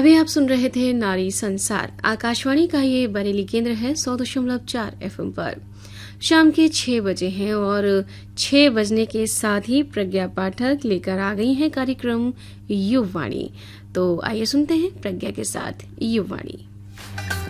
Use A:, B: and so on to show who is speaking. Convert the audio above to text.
A: अभी आप सुन रहे थे नारी संसार। आकाशवाणी का ये बरेली केंद्र है 100.4 FM पर। शाम के 6 बजे हैं और 6 बजने के साथ ही प्रज्ञा पाठक लेकर आ गई हैं कार्यक्रम युववाणी। तो आइए सुनते हैं प्रज्ञा के साथ युववाणी।